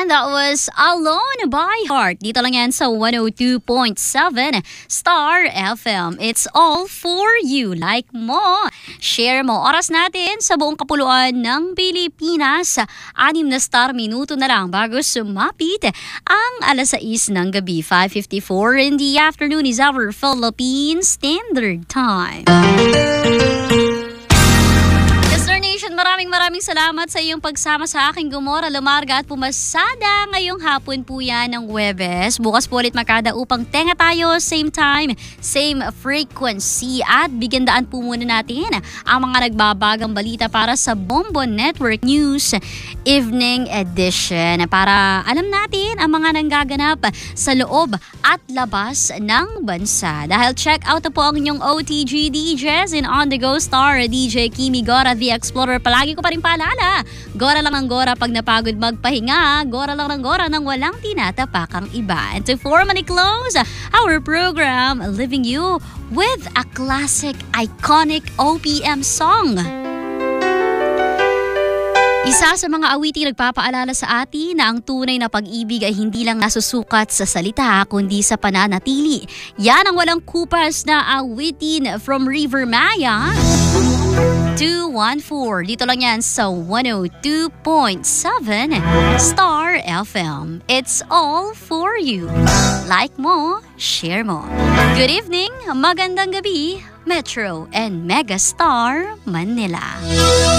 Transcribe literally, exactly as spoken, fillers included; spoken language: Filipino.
And that was Alone by Heart. Dito lang yan sa one oh two point seven Star F M. It's all for you. Like mo, share mo. Oras natin sa buong kapuluan ng Pilipinas. Anim na star minuto na lang bago sumapit ang alas sais ng gabi. five fifty-four in the afternoon is our Philippine Standard Time. Maraming maraming salamat sa iyong pagsama sa aking Gumora, Lumarga at Pumasada ngayong hapon po yan ng Huwebes. Bukas po ulit makada upang tenga tayo, same time, same frequency. At bigyan daan po muna natin ang mga nagbabagang balita para sa Bombo Network News Evening Edition. Para alam natin ang mga nanggaganap sa loob at labas ng bansa. Dahil check out na po ang inyong O T G D Js in On The Go Star, D J Kimi Gora, The Explorer. Palagi ko pa rin paalala, gora lang ng gora pag napagod magpahinga, gora lang ng gora nang walang tinatapakang iba. And to formally close our program, leaving you with a classic, iconic O P M song. Isa sa mga awiting nagpapaalala sa atin na ang tunay na pag-ibig ay hindi lang nasusukat sa salita kundi sa pananatili. Yan ang walang kupas na awitin from River Maya. two one four. Dito lang yan sa one oh two point seven Star F M. It's all for you. Like mo, share mo. Good evening, magandang gabi, Metro and Megastar Manila.